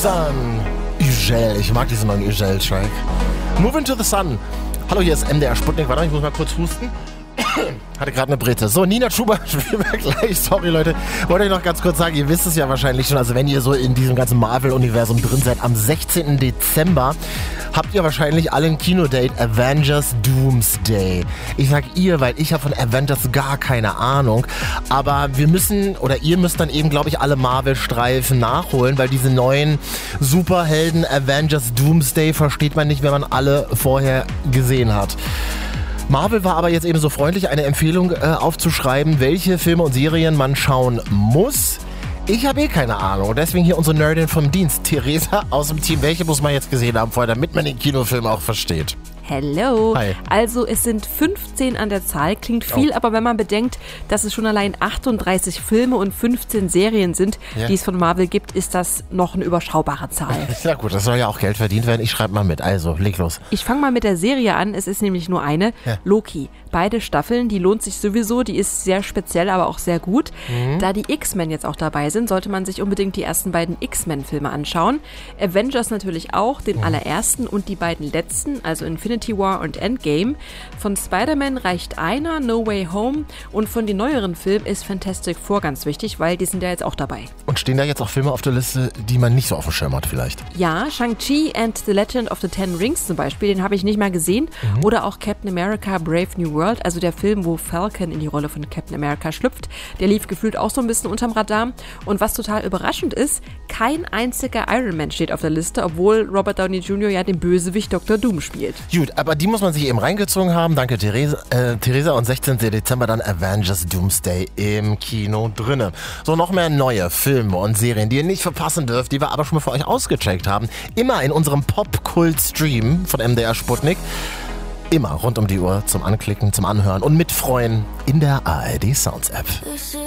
Sun. Ugel, ich mag diesen neuen Ugel-Track. Moving to the Sun. Hallo, hier ist MDR Sputnik. Warte, ich muss mal kurz husten. Hatte gerade eine Brite. So, Nina Chuba spielen wir gleich. Sorry, Leute. Wollte ich noch ganz kurz sagen, ihr wisst es ja wahrscheinlich schon, also wenn ihr so in diesem ganzen Marvel-Universum drin seid, am 16. Dezember habt ihr wahrscheinlich alle ein Kinodate Avengers Doomsday. Ich sag ihr, weil ich habe von Avengers gar keine Ahnung. Aber wir müssen, oder ihr müsst dann eben, glaube ich, alle Marvel-Streifen nachholen, weil diese neuen Superhelden Avengers Doomsday versteht man nicht, wenn man alle vorher gesehen hat. Marvel war aber jetzt eben so freundlich, eine Empfehlung aufzuschreiben, welche Filme und Serien man schauen muss. Ich habe keine Ahnung. Deswegen hier unsere Nerdin vom Dienst, Theresa aus dem Team. Welche muss man jetzt gesehen haben vorher, damit man den Kinofilm auch versteht? Hello. Hi. Also es sind 15 an der Zahl, klingt viel, aber wenn man bedenkt, dass es schon allein 38 Filme und 15 Serien sind, die es von Marvel gibt, ist das noch eine überschaubare Zahl. Ja gut, das soll ja auch Geld verdient werden. Ich schreibe mal mit. Also, leg los. Ich fange mal mit der Serie an. Es ist nämlich nur eine, Loki. Beide Staffeln, die lohnt sich sowieso. Die ist sehr speziell, aber auch sehr gut. Da die X-Men jetzt auch dabei sind, sollte man sich unbedingt die ersten beiden X-Men-Filme anschauen. Avengers natürlich auch, den allerersten und die beiden letzten, also Infinity War und Endgame. Von Spider-Man reicht einer, No Way Home, und von den neueren Filmen ist Fantastic Four ganz wichtig, weil die sind ja jetzt auch dabei. Und stehen da jetzt auch Filme auf der Liste, die man nicht so auf dem Schirm hat vielleicht? Ja, Shang-Chi and the Legend of the Ten Rings zum Beispiel, den habe ich nicht mal gesehen. Oder auch Captain America Brave New World, also der Film, wo Falcon in die Rolle von Captain America schlüpft. Der lief gefühlt auch so ein bisschen unterm Radar. Und was total überraschend ist, kein einziger Iron Man steht auf der Liste, obwohl Robert Downey Jr. ja den Bösewicht Dr. Doom spielt. Gut, aber die muss man sich eben reingezogen haben. Danke, Theresa. Und 16. Dezember dann Avengers Doomsday im Kino drinne. So, noch mehr neue Filme und Serien, die ihr nicht verpassen dürft, die wir aber schon mal für euch ausgecheckt haben. Immer in unserem Pop-Kult-Stream von MDR Sputnik. Immer rund um die Uhr zum Anklicken, zum Anhören und Mitfreuen in der ARD Sounds App.